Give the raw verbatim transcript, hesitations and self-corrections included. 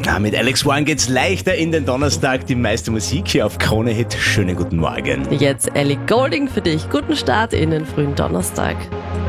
Ja, mit Alex One geht's leichter in den Donnerstag. Die meiste Musik hier auf Krone Hit. Schönen guten Morgen. Jetzt Ellie Goulding für dich. Guten Start in den frühen Donnerstag.